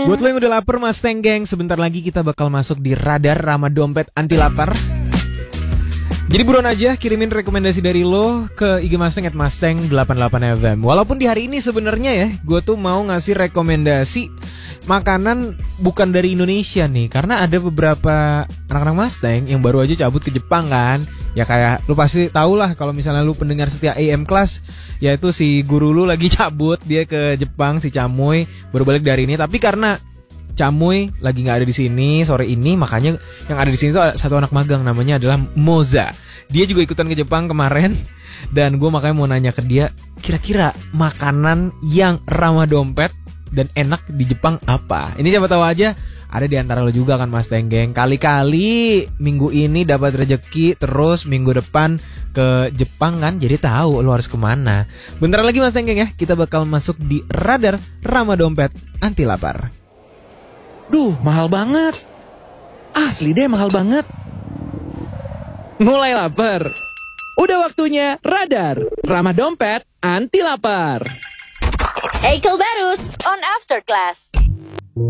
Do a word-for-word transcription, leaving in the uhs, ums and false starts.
Buat lo yang udah lapar Mustang Gang, sebentar lagi kita bakal masuk di radar Rama Dompet Anti Lapar. Jadi buruan aja kirimin rekomendasi dari lo ke I G Mustang at Mustang delapan puluh delapan F M. Walaupun di hari ini sebenarnya ya, gue tuh mau ngasih rekomendasi makanan bukan dari Indonesia nih, karena ada beberapa anak-anak Mustang yang baru aja cabut ke Jepang kan. Ya kayak lu pasti tau lah kalau misalnya lu pendengar setia A M Class, yaitu si guru lu lagi cabut, dia ke Jepang, si Camoy baru balik dari ini. Tapi karena Camoy lagi nggak ada di sini sore ini, makanya yang ada di sini tuh satu anak magang, namanya adalah Moza. Dia juga ikutan ke Jepang kemarin, dan gue makanya mau nanya ke dia, kira-kira makanan yang ramah dompet dan enak di Jepang apa? Ini siapa tahu aja ada di antara lo juga kan Mustang Gang. Kali-kali minggu ini dapat rezeki, terus minggu depan ke Jepang kan, jadi tahu lo harus kemana. Bentar lagi Mustang Gang ya, kita bakal masuk di radar ramah dompet anti lapar. Duh, mahal banget. Asli deh, mahal banget. Mulai lapar. Udah waktunya radar ramah dompet anti lapar. Eikel Barus on After Class.